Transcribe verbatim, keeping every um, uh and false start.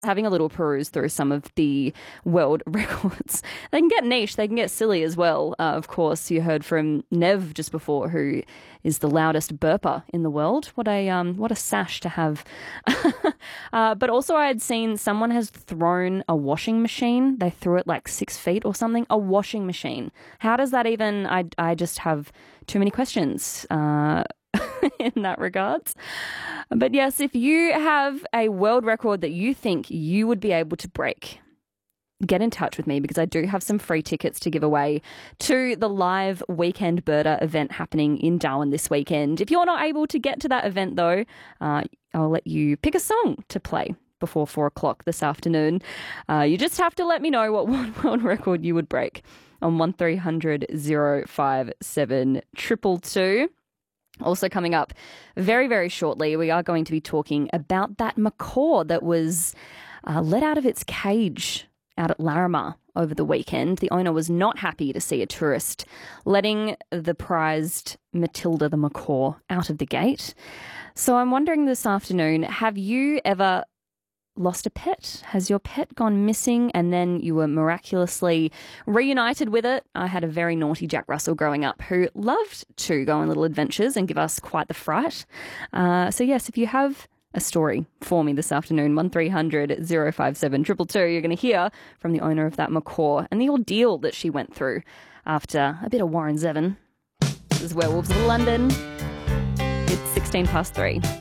having a little peruse through some of the world records. They can get niche, they can get silly as well. Uh, of course, you heard from Nev just before, who is the loudest burper in the world. What a um, what a sash to have. uh, but also I had seen someone has thrown a washing machine. They threw it like six feet or something. A washing machine. How does that even... I, I just have too many questions uh, in that regards. But yes, if you have a world record that you think you would be able to break, get in touch with me, because I do have some free tickets to give away to the live Weekend Birder event happening in Darwin this weekend. If you're not able to get to that event though, uh, I'll let you pick a song to play before four o'clock this afternoon. Uh, you just have to let me know what one world record you would break on one three hundred oh five seven two two two. Also coming up very, very shortly, we are going to be talking about that macaw that was uh, let out of its cage out at Larrimah over the weekend. The owner was not happy to see a tourist letting the prized Matilda the macaw out of the gate. So I'm wondering this afternoon, have you ever lost a pet? Has your pet gone missing and then you were miraculously reunited with it? I had a very naughty Jack Russell growing up who loved to go on little adventures and give us quite the fright. Uh, so yes, if you have a story for me this afternoon, one three hundred oh five seven two two two, you're going to hear from the owner of that macaw and the ordeal that she went through after a bit of Warren Zevon. This is Werewolves of London. It's sixteen past three.